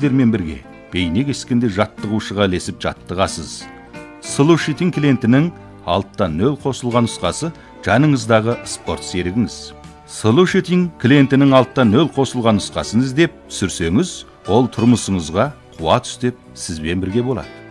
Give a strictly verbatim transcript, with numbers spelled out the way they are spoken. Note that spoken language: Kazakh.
сіздермен бірге бейне кескенде жаттығушыға ілесіп жаттығасыз. Слушайтин клиентінің алттан нөл қосылған нұсқасы жаныңыздағы спорт серігіңіз. Слушайтин клиентінің алттан нөл қосылған нұсқасын іздеп сүрсеңіз, ол тұрмысыңызға қуат үстеп сізбен бірге болады.